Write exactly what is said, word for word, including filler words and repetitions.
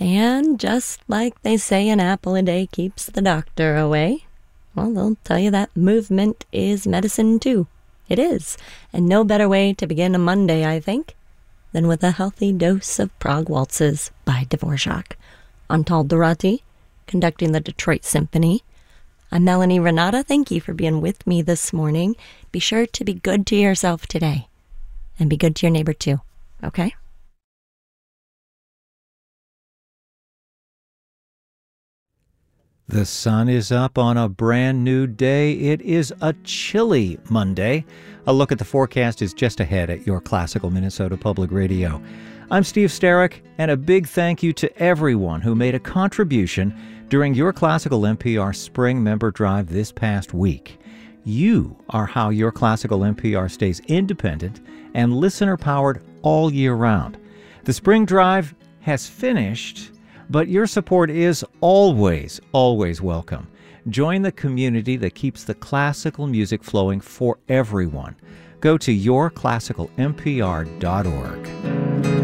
And just like they say an apple a day keeps the doctor away, well, they'll tell you that movement is medicine too. It is. And no better way to begin a Monday, I think, than with a healthy dose of Prague Waltzes by Dvorak. I'm Tal Dorati, conducting the Detroit Symphony. I'm Melanie Renata. Thank you for being with me this morning. Be sure to be good to yourself today. And be good to your neighbor too, okay? The sun is up on a brand new day. It is a chilly Monday. A look at the forecast is just ahead at your Classical Minnesota Public Radio. I'm Steve Starrick, and a big thank you to everyone who made a contribution during your Classical N P R Spring Member Drive this past week. You are how your Classical N P R stays independent and listener-powered all year round. The Spring Drive has finished, but your support is always, always welcome. Join the community that keeps the classical music flowing for everyone. Go to your classical n p r dot org.